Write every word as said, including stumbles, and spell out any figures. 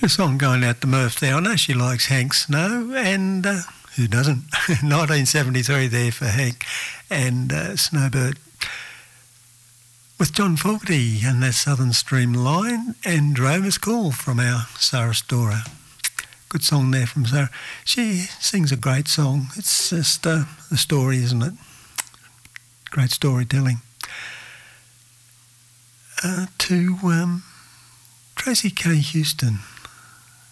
A song going out to Murph there. I know she likes Hank Snow, and uh, who doesn't? nineteen seventy-three there for Hank and uh, Snowbird. With John Fogerty and that Southern Streamline and Drover's Call from our Sarah Storer. Good song there from Sarah. She sings a great song. It's just uh, a story, isn't it? Great storytelling. Uh, to um, Tracy K. Houston.